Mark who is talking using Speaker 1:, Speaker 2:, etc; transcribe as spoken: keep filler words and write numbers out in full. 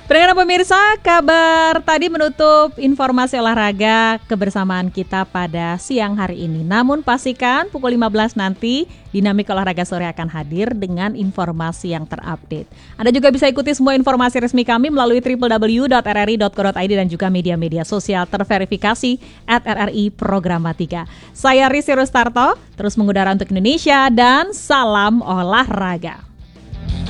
Speaker 1: Pendengar pemirsa, kabar tadi menutup informasi olahraga kebersamaan kita pada siang hari ini. Namun pastikan pukul lima belas nanti Dinamika Olahraga Sore akan hadir dengan informasi yang terupdate. Anda juga bisa ikuti semua informasi resmi kami melalui w w w dot r r i dot co dot i d dan juga media-media sosial terverifikasi at R R I Programatika. Saya Rizky Rustarto, terus mengudara untuk Indonesia dan salam olahraga.